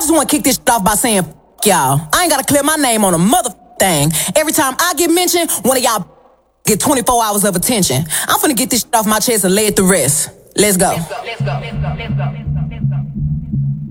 just wanna kick this shit off by saying, y'all. I ain't gotta clear my name on a mother thing. Every time I get mentioned, one of y'all get 24 hours of attention. I'm finna get this shit off my chest and lay it to rest. Let's go. Let's go. Let's go. Let's go. Let's go.